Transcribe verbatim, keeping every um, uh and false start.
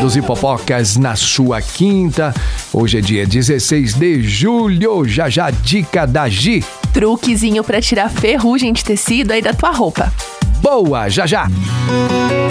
dos Hipopocas na sua quinta. Hoje é dia dezesseis de julho. Já já, dica da Gi. Truquezinho pra tirar ferrugem de tecido aí da tua roupa. Boa, já já.